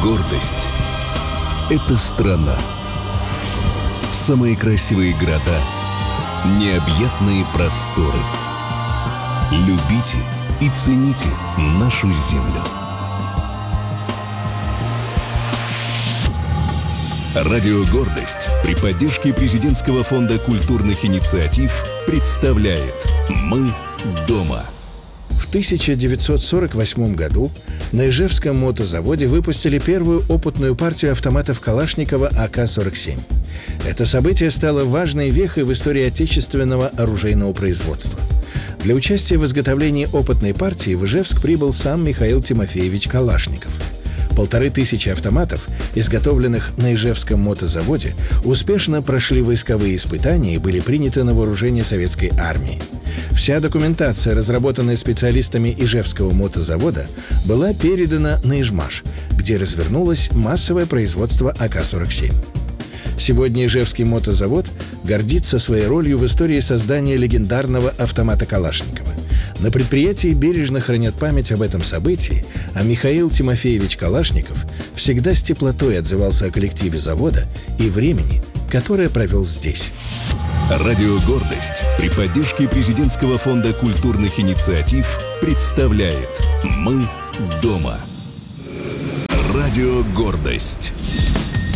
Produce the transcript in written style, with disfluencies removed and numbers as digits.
Гордость — это страна. Самые красивые города, необъятные просторы. Любите и цените нашу землю. Радио «Гордость» при поддержке Президентского фонда культурных инициатив представляет «Мы дома». В 1948 году на Ижевском мотозаводе выпустили первую опытную партию автоматов Калашникова АК-47. Это событие стало важной вехой в истории отечественного оружейного производства. Для участия в изготовлении опытной партии в Ижевск прибыл сам Михаил Тимофеевич Калашников. 1500 автоматов, изготовленных на Ижевском мотозаводе, успешно прошли войсковые испытания и были приняты на вооружение советской армии. Вся документация, разработанная специалистами Ижевского мотозавода, была передана на Ижмаш, где развернулось массовое производство АК-47. Сегодня Ижевский мотозавод гордится своей ролью в истории создания легендарного автомата Калашникова. На предприятии бережно хранят память об этом событии, а Михаил Тимофеевич Калашников всегда с теплотой отзывался о коллективе завода и времени, которое провел здесь. Радио «Гордость» при поддержке Президентского фонда культурных инициатив представляет «Мы дома». Радио «Гордость».